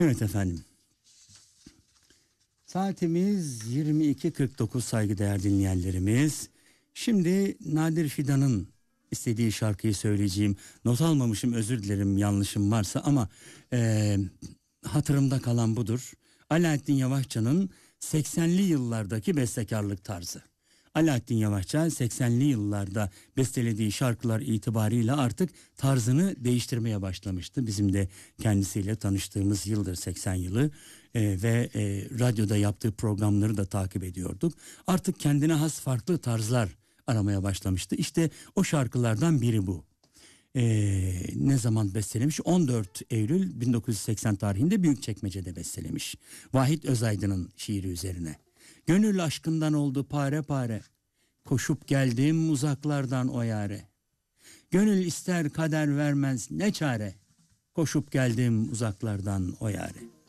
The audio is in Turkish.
Evet efendim. Saatimiz 22.49 saygıdeğer dinleyenlerimiz. Şimdi Nadir Fidan'ın istediği şarkıyı söyleyeceğim. Not almamışım, özür dilerim yanlışım varsa ama hatırımda kalan budur. Alaaddin Yavaşça'nın 80'li yıllardaki bestekarlık tarzı. Alaaddin Yavaşça 80'li yıllarda bestelediği şarkılar itibariyle artık tarzını değiştirmeye başlamıştı. Bizim de kendisiyle tanıştığımız yıldır 80 yılı ve radyoda yaptığı programları da takip ediyorduk. Artık kendine has farklı tarzlar aramaya başlamıştı. İşte o şarkılardan biri bu. Ne zaman bestelemiş? 14 Eylül 1980 tarihinde Büyükçekmece'de bestelemiş. Vahit Özaydın'ın şiiri üzerine. Gönül aşkından oldu pare pare, koşup geldim uzaklardan o yare. Gönül ister kader vermez ne çare, koşup geldim uzaklardan o yare.